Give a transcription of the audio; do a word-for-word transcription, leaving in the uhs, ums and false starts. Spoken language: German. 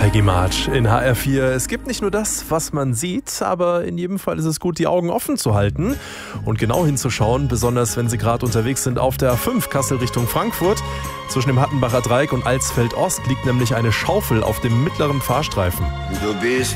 Heidi March in H R vier. Es gibt nicht nur das, was man sieht, aber in jedem Fall ist es gut, die Augen offen zu halten und genau hinzuschauen, besonders wenn Sie gerade unterwegs sind auf der A fünf Kassel Richtung Frankfurt. Zwischen dem Hattenbacher Dreieck und Alsfeld Ost liegt nämlich eine Schaufel auf dem mittleren Fahrstreifen. Du bist